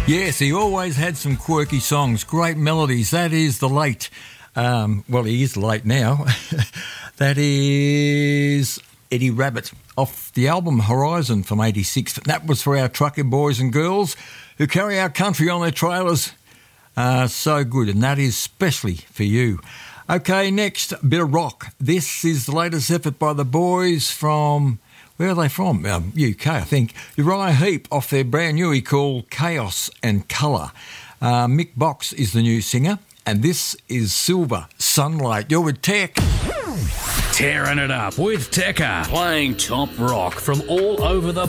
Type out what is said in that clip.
Yes, he always had some quirky songs, great melodies. That is the late, well, he is late now. That is Eddie Rabbitt off the album Horizon from 86. That was for our trucker boys and girls who carry our country on their trailers. So good, and that is specially for you. Okay, next, a bit of rock. This is the latest effort by the boys from... Where are they from? UK, I think. Uriah Heep off their brand new EP called Chaos and Colour. Mick Box is the new singer, and this is Silver Sunlight. You're with Tech. Tearing it up with Tekka, playing top rock from all over the